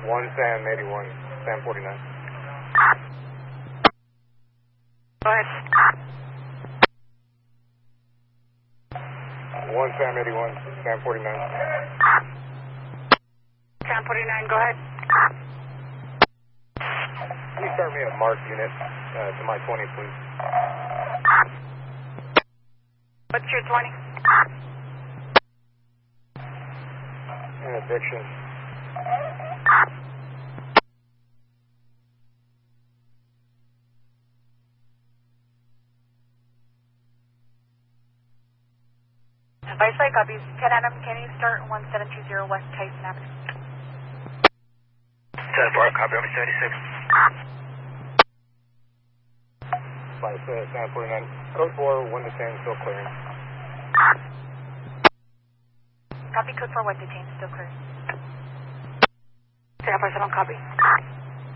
1 Sam 81, Sam 49. Go ahead. 1 Sam 81, Sam 49. Sam 49, go ahead. Can you start me a marked unit to my 20, please? What's your 20? Interdiction. Viceroy copies. 10 Adam, can you start 1720 West Tyson Avenue? 10-4, copy over 76. By Sam 49. Code 4, 1 to 10, still clearing. Copy, code 4, 1 to 10, still clear. 10-4, 7, copy.